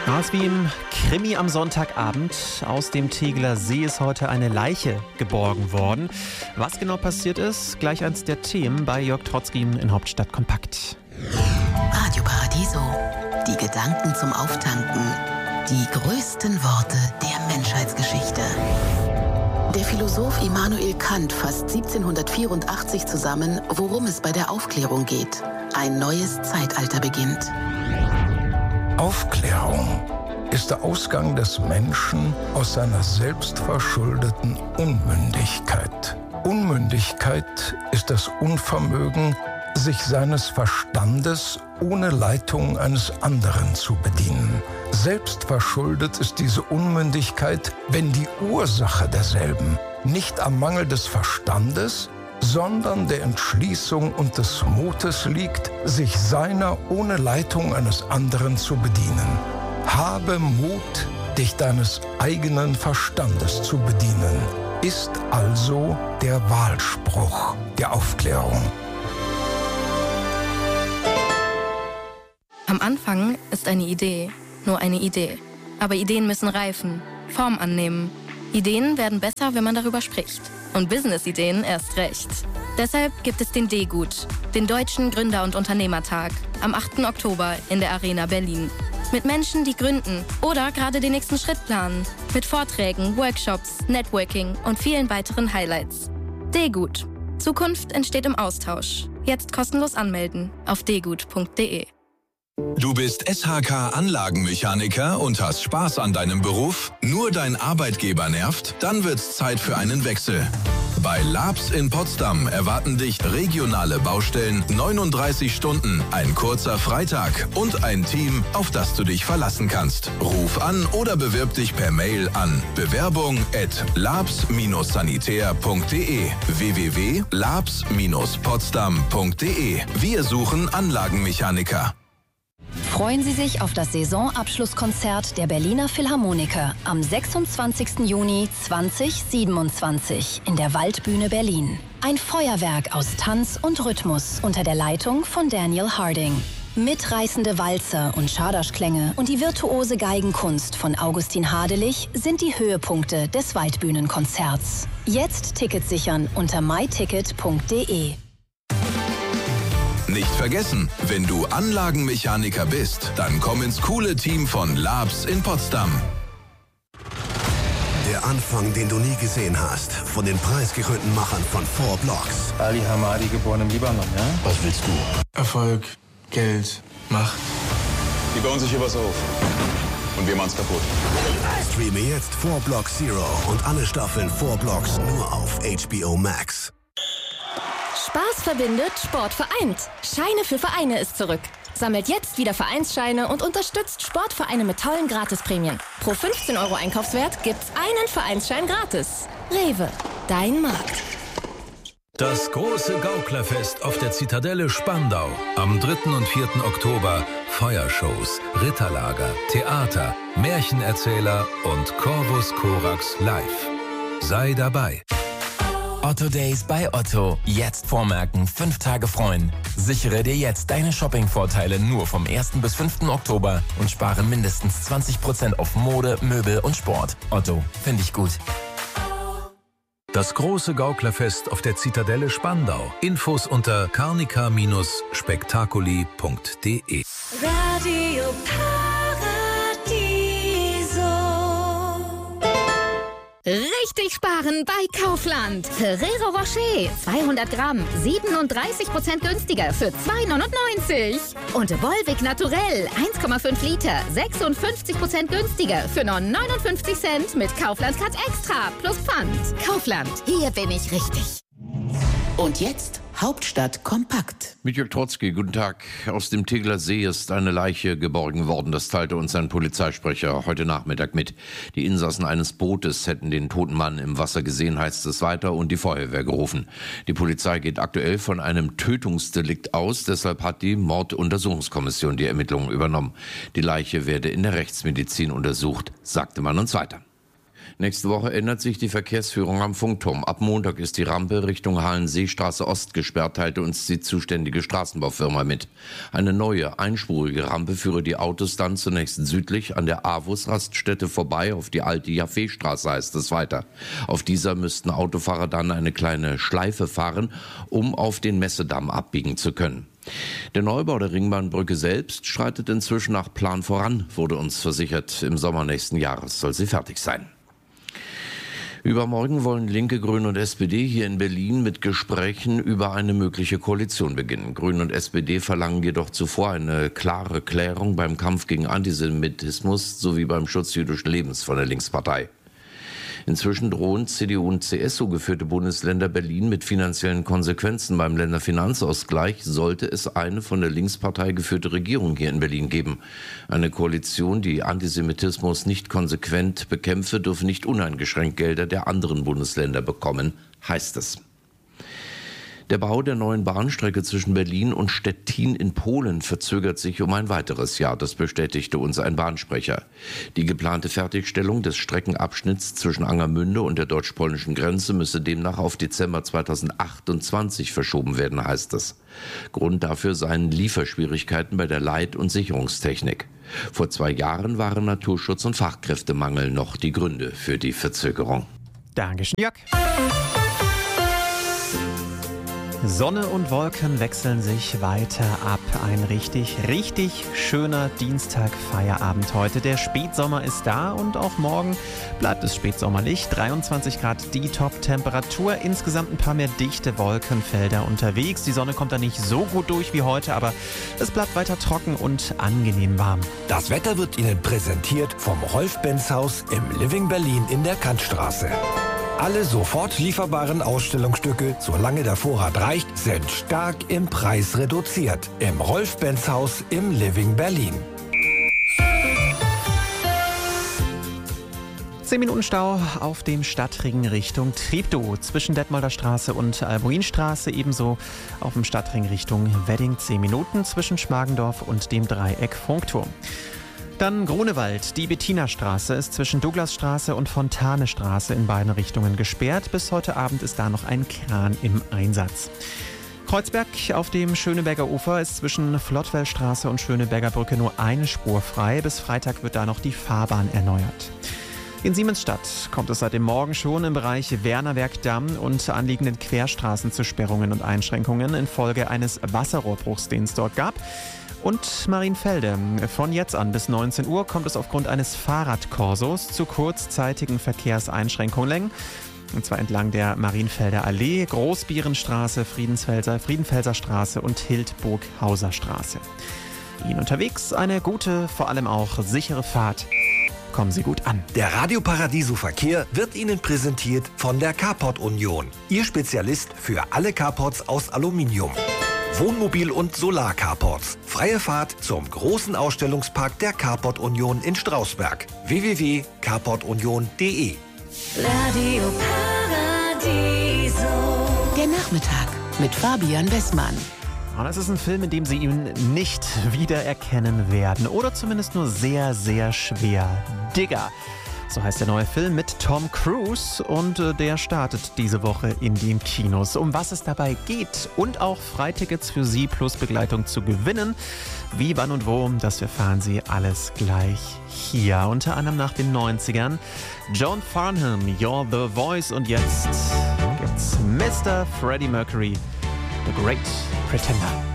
Ja, es ist wie im Krimi am Sonntagabend. Aus dem Tegeler See ist heute eine Leiche geborgen worden. Was genau passiert ist, gleich eins der Themen bei Jörg Trotzki in Hauptstadt Kompakt. Radio Paradiso. Die Gedanken zum Auftanken. Die größten Worte der Menschheitsgeschichte. Der Philosoph Immanuel Kant fasst 1784 zusammen, worum es bei der Aufklärung geht. Ein neues Zeitalter beginnt. Aufklärung ist der Ausgang des Menschen aus seiner selbstverschuldeten Unmündigkeit. Unmündigkeit ist das Unvermögen, sich seines Verstandes ohne Leitung eines anderen zu bedienen. Selbstverschuldet ist diese Unmündigkeit, wenn die Ursache derselben nicht am Mangel des Verstandes, sondern der Entschließung und des Mutes liegt, sich seiner ohne Leitung eines anderen zu bedienen. Habe Mut, dich deines eigenen Verstandes zu bedienen, ist also der Wahlspruch der Aufklärung. Am Anfang ist eine Idee nur eine Idee. Aber Ideen müssen reifen, Form annehmen. Ideen werden besser, wenn man darüber spricht. Und Business-Ideen erst recht. Deshalb gibt es den D-Gut, den Deutschen Gründer- und Unternehmertag, am 8. Oktober in der Arena Berlin. Mit Menschen, die gründen oder gerade den nächsten Schritt planen. Mit Vorträgen, Workshops, Networking und vielen weiteren Highlights. D-Gut. Zukunft entsteht im Austausch. Jetzt kostenlos anmelden auf dgut.de. Du bist SHK-Anlagenmechaniker und hast Spaß an deinem Beruf? Nur dein Arbeitgeber nervt? Dann wird's Zeit für einen Wechsel. Bei Labs in Potsdam erwarten dich regionale Baustellen, 39 Stunden, ein kurzer Freitag und ein Team, auf das du dich verlassen kannst. Ruf an oder bewirb dich per Mail an bewerbung@labs-sanitär.de www.labs-potsdam.de. Wir suchen Anlagenmechaniker. Freuen Sie sich auf das Saisonabschlusskonzert der Berliner Philharmoniker am 26. Juni 2027 in der Waldbühne Berlin. Ein Feuerwerk aus Tanz und Rhythmus unter der Leitung von Daniel Harding. Mitreißende Walzer und Schadaschklänge und die virtuose Geigenkunst von Augustin Hadelich sind die Höhepunkte des Waldbühnenkonzerts. Jetzt Tickets sichern unter myticket.de. Nicht vergessen, wenn du Anlagenmechaniker bist, dann komm ins coole Team von Labs in Potsdam. Der Anfang, den du nie gesehen hast, von den preisgekrönten Machern von 4 Blocks. Ali Hamadi, geboren im Libanon, ja? Was willst du? Erfolg, Geld, Macht. Die bauen sich hier was auf. Und wir machen's kaputt. Streame jetzt 4 Blocks Zero und alle Staffeln 4 Blocks nur auf HBO Max. Spaß verbindet, Sport vereint. Scheine für Vereine ist zurück. Sammelt jetzt wieder Vereinsscheine und unterstützt Sportvereine mit tollen Gratisprämien. Pro 15 € Einkaufswert gibt's einen Vereinsschein gratis. Rewe, dein Markt. Das große Gauklerfest auf der Zitadelle Spandau. Am 3. und 4. Oktober Feuershows, Ritterlager, Theater, Märchenerzähler und Corvus Corax live. Sei dabei. Otto Days bei Otto. Jetzt vormerken, 5 Tage freuen. Sichere dir jetzt deine Shopping-Vorteile nur vom 1. bis 5. Oktober und spare mindestens 20% auf Mode, Möbel und Sport. Otto, finde ich gut. Das große Gauklerfest auf der Zitadelle Spandau. Infos unter carnica-spektakuli.de. Radio Richtig sparen bei Kaufland. Ferrero Rocher, 200 Gramm, 37% günstiger für 2,99. Und Volvic Naturell, 1,5 Liter, 56% günstiger für nur 59 Cent mit Kaufland Cut Extra plus Pfand. Kaufland, hier bin ich richtig. Und jetzt Hauptstadt kompakt. Mit Jörg Trotzki, guten Tag. Aus dem Tegeler See ist eine Leiche geborgen worden. Das teilte uns ein Polizeisprecher heute Nachmittag mit. Die Insassen eines Bootes hätten den toten Mann im Wasser gesehen, heißt es weiter, und die Feuerwehr gerufen. Die Polizei geht aktuell von einem Tötungsdelikt aus. Deshalb hat die Morduntersuchungskommission die Ermittlungen übernommen. Die Leiche werde in der Rechtsmedizin untersucht, sagte man uns weiter. Nächste Woche ändert sich die Verkehrsführung am Funkturm. Ab Montag ist die Rampe Richtung Hallenseestraße Ost gesperrt, teilte uns die zuständige Straßenbaufirma mit. Eine neue, einspurige Rampe führe die Autos dann zunächst südlich an der AWUS-Raststätte vorbei auf die alte Jaffeestraße, heißt es weiter. Auf dieser müssten Autofahrer dann eine kleine Schleife fahren, um auf den Messedamm abbiegen zu können. Der Neubau der Ringbahnbrücke selbst schreitet inzwischen nach Plan voran, wurde uns versichert. Im Sommer nächsten Jahres soll sie fertig sein. Übermorgen wollen Linke, Grüne und SPD hier in Berlin mit Gesprächen über eine mögliche Koalition beginnen. Grüne und SPD verlangen jedoch zuvor eine klare Klärung beim Kampf gegen Antisemitismus sowie beim Schutz jüdischen Lebens von der Linkspartei. Inzwischen drohen CDU und CSU geführte Bundesländer Berlin mit finanziellen Konsequenzen beim Länderfinanzausgleich, sollte es eine von der Linkspartei geführte Regierung hier in Berlin geben. Eine Koalition, die Antisemitismus nicht konsequent bekämpfe, dürfe nicht uneingeschränkt Gelder der anderen Bundesländer bekommen, heißt es. Der Bau der neuen Bahnstrecke zwischen Berlin und Stettin in Polen verzögert sich um ein weiteres Jahr. Das bestätigte uns ein Bahnsprecher. Die geplante Fertigstellung des Streckenabschnitts zwischen Angermünde und der deutsch-polnischen Grenze müsse demnach auf Dezember 2028 verschoben werden, heißt es. Grund dafür seien Lieferschwierigkeiten bei der Leit- und Sicherungstechnik. Vor 2 Jahren waren Naturschutz und Fachkräftemangel noch die Gründe für die Verzögerung. Dankeschön, Jörg. Sonne und Wolken wechseln sich weiter ab. Ein richtig schöner Dienstag-Feierabend heute. Der Spätsommer ist da und auch morgen bleibt es spätsommerlich. 23 Grad die Top-Temperatur. Insgesamt ein paar mehr dichte Wolkenfelder unterwegs. Die Sonne kommt da nicht so gut durch wie heute, aber es bleibt weiter trocken und angenehm warm. Das Wetter wird Ihnen präsentiert vom Rolf-Benz-Haus im Living Berlin in der Kantstraße. Alle sofort lieferbaren Ausstellungsstücke, solange der Vorrat reicht, sind stark im Preis reduziert. Im Rolf-Benz-Haus im Living Berlin. 10 Minuten Stau auf dem Stadtring Richtung Treptow zwischen Detmolder Straße und Albuinstraße, ebenso auf dem Stadtring Richtung Wedding 10 Minuten zwischen Schmargendorf und dem Dreieck Funkturm. Dann Grunewald. Die Bettinastraße ist zwischen Douglasstraße und Fontanestraße in beiden Richtungen gesperrt. Bis heute Abend ist da noch ein Kran im Einsatz. Kreuzberg auf dem Schöneberger Ufer ist zwischen Flottwellstraße und Schöneberger Brücke nur eine Spur frei. Bis Freitag wird da noch die Fahrbahn erneuert. In Siemensstadt kommt es seit dem Morgen schon im Bereich Wernerwerk-Damm und anliegenden Querstraßen zu Sperrungen und Einschränkungen infolge eines Wasserrohrbruchs, den es dort gab. Und Marienfelde. Von jetzt an bis 19 Uhr kommt es aufgrund eines Fahrradkorsos zu kurzzeitigen Verkehrseinschränkungen. Und zwar entlang der Marienfelder Allee, Großbierenstraße, Friedenfelser Straße und Hildburghauser Straße. Ihnen unterwegs eine gute, vor allem auch sichere Fahrt. Kommen Sie gut an. Der Radio Paradiso Verkehr wird Ihnen präsentiert von der Carport Union. Ihr Spezialist für alle Carports aus Aluminium. Wohnmobil- und Solar-Carports. Freie Fahrt zum großen Ausstellungspark der Carport Union in Strausberg. www.carportunion.de. Radio Paradiso. Der Nachmittag mit Fabian Westmann. Das ist ein Film, in dem Sie ihn nicht wiedererkennen werden. Oder zumindest nur sehr, sehr schwer. Digger. So heißt der neue Film mit Tom Cruise und der startet diese Woche in den Kinos. Um was es dabei geht und auch Freitickets für Sie plus Begleitung zu gewinnen. Wie, wann und wo, das erfahren Sie alles gleich hier. Unter anderem nach den 90ern. Joan Farnham, You're the Voice. Und jetzt gibt's Mr. Freddie Mercury, The Great Pretender.